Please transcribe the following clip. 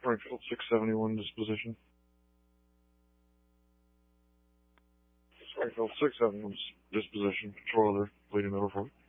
Springfield 671 disposition. Springfield 671 disposition. Control other. Bleeding over 4.